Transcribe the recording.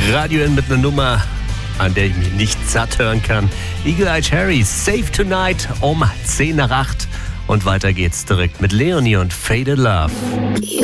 Radio N mit einer Nummer, an der ich mich nicht satt hören kann. Eagle Eye Cherry, Save Tonight um 7:50. Und weiter geht's direkt mit Leonie und Faded Love.